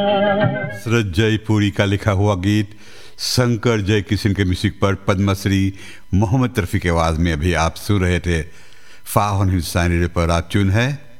शरद जयपुरी का लिखा हुआ गीत शंकर जयकिशन के म्यूजिक पर पद्मश्री मोहम्मद रफ़ी की आवाज़ में अभी आप सुन रहे थे। फाहन हिंदुस्तानी रेडियो पर आप ट्यून है